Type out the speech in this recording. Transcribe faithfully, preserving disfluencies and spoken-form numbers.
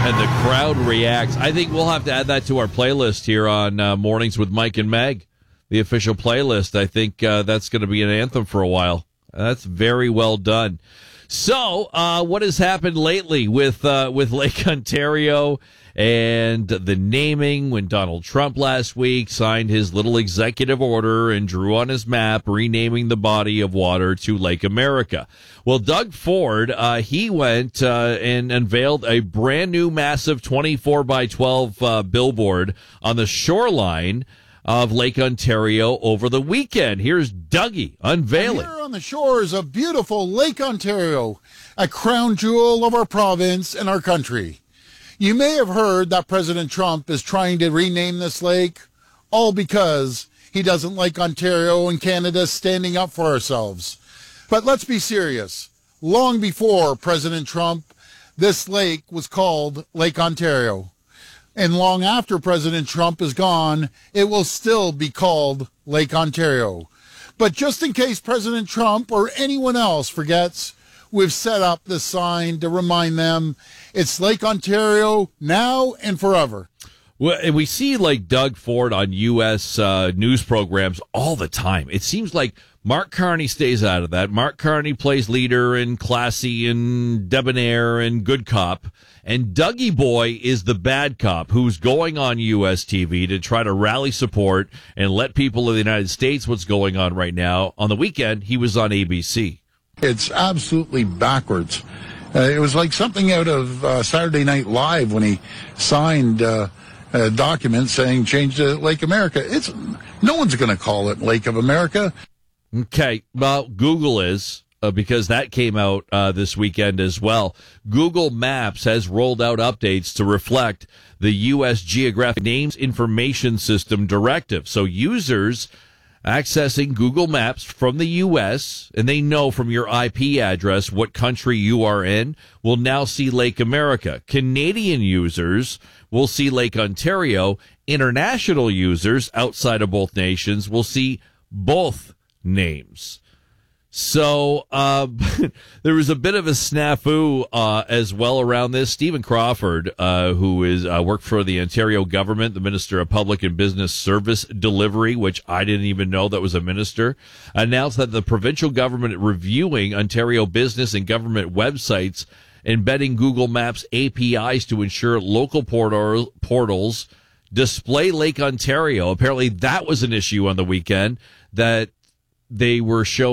And the crowd reacts. I think we'll have to add that to our playlist here on uh, Mornings with Mike and Meg, the official playlist. I think uh, that's going to be an anthem for a while. That's very well done. So, uh, what has happened lately with uh, with Lake Ontario and the naming when Donald Trump last week signed his little executive order and drew on his map renaming the body of water to Lake America? Well, Doug Ford, uh, he went uh, and unveiled a brand new massive twenty-four by twelve uh, billboard on the shoreline of Lake Ontario over the weekend. Here's Dougie unveiling. Here on the shores of beautiful Lake Ontario, a crown jewel of our province and our country. You may have heard that President Trump is trying to rename this lake, all because he doesn't like Ontario and Canada standing up for ourselves. But let's be serious. Long before President Trump, this lake was called Lake Ontario. And long after President Trump is gone, it will still be called Lake Ontario. But just in case President Trump or anyone else forgets, we've set up this sign to remind them it's Lake Ontario now and forever. Well, and we see like Doug Ford on U S uh, news programs all the time. It seems like Mark Carney stays out of that. Mark Carney plays leader and classy and debonair and good cop. And Dougie Boy is the bad cop who's going on U S T V to try to rally support and let people of the United States what's going on right now. On the weekend, he was on A B C. It's absolutely backwards. Uh, it was like something out of uh, Saturday Night Live when he signed uh, a document saying change to Lake America. It's no one's going to call it Lake of America. Okay, well, Google is, uh, because that came out uh, this weekend as well. Google Maps has rolled out updates to reflect the U S Geographic Names Information System Directive. So users accessing Google Maps from the U S, and they know from your I P address what country you are in, will now see Lake America. Canadian users will see Lake Ontario. International users outside of both nations will see both names. So uh, there was a bit of a snafu uh, as well around this. Stephen Crawford, uh, who is uh, worked for the Ontario government, the Minister of Public and Business Service Delivery, which I didn't even know that was a minister, announced that the provincial government reviewing Ontario business and government websites, embedding Google Maps A P Is to ensure local portal- portals display Lake Ontario. Apparently that was an issue on the weekend, that they were showing